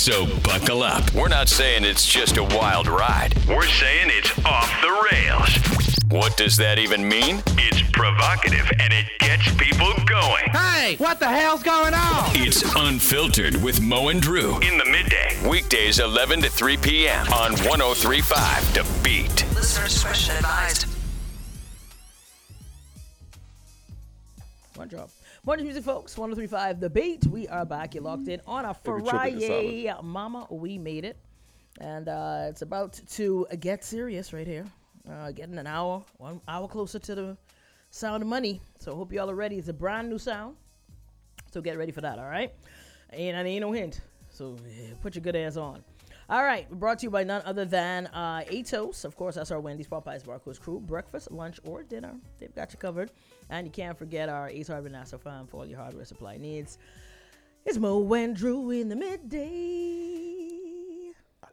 So buckle up. We're not saying it's just a wild ride. We're saying it's off the rails. What does that even mean? It's provocative and it gets people going. Hey, what the hell's going on? It's Unfiltered with Mo and Drew. In the midday. Weekdays 11 to 3 p.m. on 103.5 The Beat. Listener discretion advised. One drop. Morning music, folks. 103.5 The Beat. We are back. You're locked in on a Friday. Mama, we made it. And it's about to get serious right here. Getting 1 hour closer to the sound of money. So hope y'all are ready. It's a brand new sound. So get ready for that, all right? And ain't no hint. So put your good ass on. All right, brought to you by none other than Atos. Of course, that's our Wendy's, Popeyes, Barco's crew. Breakfast, lunch, or dinner, they've got you covered. And you can't forget our Ace Hardware Nassau Farm for all your hardware supply needs. It's Mo and Drew in the midday.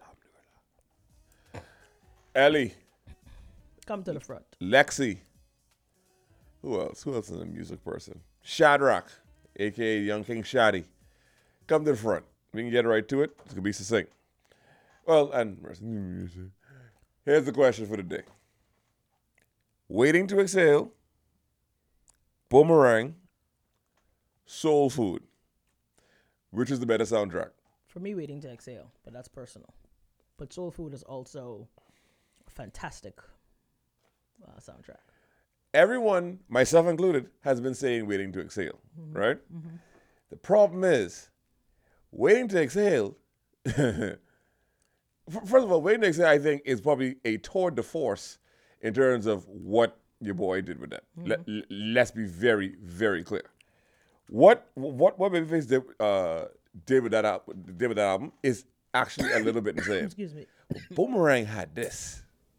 Ellie. Come to the front. Lexi. Who else? Who else is a music person? Shadrach, a.k.a. Young King Shaddy. Come to the front. We can get right to it. It's going to be succinct. Well, and here's the question for the day. Waiting to Exhale, Boomerang, Soul Food. Which is the better soundtrack? For me, Waiting to Exhale, but that's personal. But Soul Food is also a fantastic soundtrack. Everyone, myself included, has been saying Waiting to Exhale, right? Mm-hmm. The problem is, Waiting to Exhale, first of all, Waiting to Exhale, I think, is probably a tour de force in terms of what your boy did with that. Mm-hmm. Let's be very, very clear. What Babyface did with that album is actually a little bit insane. Excuse me. Boomerang had this.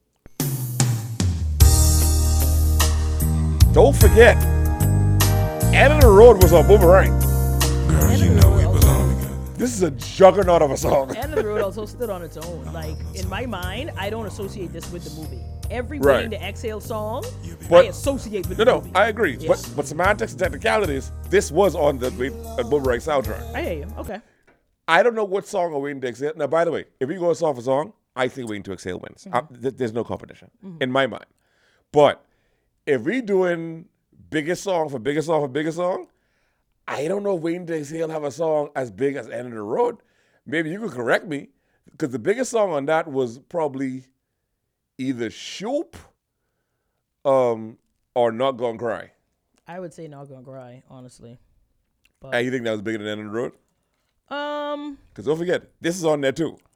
Don't forget, End of the Road was on Boomerang. Girl, you know we belong together. This is a juggernaut of a song. End of the Road also stood on its own. Like, in my mind, I don't associate this with the movie. Every Right. Waiting to Exhale song, But- I associate with the movie. I agree. Yeah. But semantics and technicalities, this was on the Boomerang soundtrack. I hear you. Okay. I don't know what song are Waiting to Exhale. Now, by the way, if we go song for song, I think Waiting to Exhale wins. There's no competition in my mind. But if we doing biggest song for biggest song for biggest song, I don't know if Waiting to Exhale have a song as big as End of the Road. Maybe you could correct me, because the biggest song on that was probably either Shoop or Not Gonna Cry. I would say Not Gonna Cry, honestly. And you think that was bigger than End of the Road? Um, Because don't forget, this is on there too.